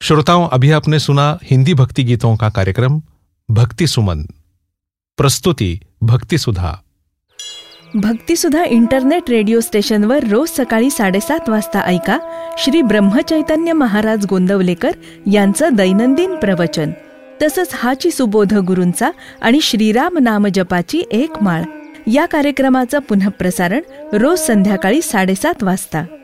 श्रोताओं, अभी आपने सुना हिंदी भक्ति गीतों का कार्यक्रम भक्ति सुमन। प्रस्तुति भक्ति सुधा। भक्ती सुधा इंटरनेट रेडिओ स्टेशनवर रोज सकाळी 7:30 वाजता ऐका श्री ब्रह्मचैतन्य महाराज गोंदवलेकर यांचं दैनंदिन प्रवचन, तसंच हाची सुबोध गुरूंचा आणि श्रीराम नाम जपाची एक माळ या कार्यक्रमाचं पुनःप्रसारण रोज संध्याकाळी 7:30 वाजता.